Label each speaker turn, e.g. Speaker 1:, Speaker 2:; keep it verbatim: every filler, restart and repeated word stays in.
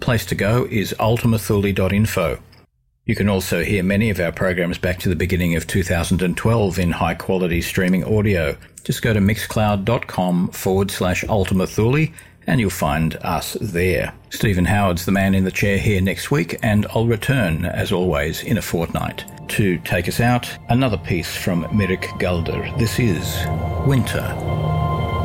Speaker 1: Place to go is ultima thule dot info. You can also hear many of our programs back to the beginning of two thousand twelve in high-quality streaming audio. Just go to mixcloud.com forward slash Ultima Thule and you'll find us there. Stephen Howard's the man in the chair here next week, and I'll return, as always, in a fortnight. To take us out, another piece from Mirik Galder. This is Winter.